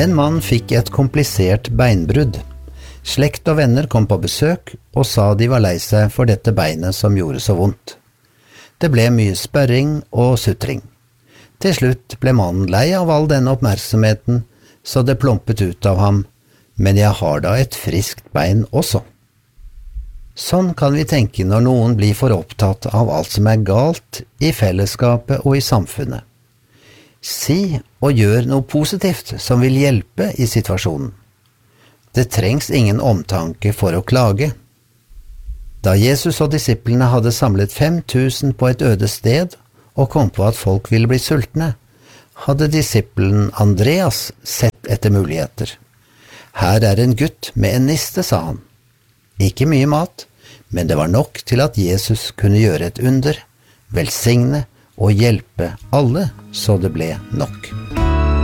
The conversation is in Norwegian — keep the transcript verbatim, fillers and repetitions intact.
En mann fikk et komplisert beinbrudd. Slekt og venner kom på besøk og sa de var lei seg for dette beinet som gjorde så vondt. Det ble mye spørring og sutring. Til slutt ble mannen lei av all denne oppmerksomheten, så det plompet ut av ham, men jeg har da et friskt bein også. Sånn kan vi tenke når noen blir for opptatt av alt som er galt i fellesskapet og i samfunnet. Si og gjør noe positivt som vil hjelpe i situasjonen. Det trengs ingen omtanke for å klage. Da Jesus og disiplene hadde samlet fem tusen på et øde sted og kom på at folk ville bli sultne, hadde disippelen Andreas sett etter muligheter. Her er en gutt med en niste, sa han. Ikke mye mat, men det var nok til at Jesus kunne gjøre et under, velsigne og hjelpe alle så det ble nok.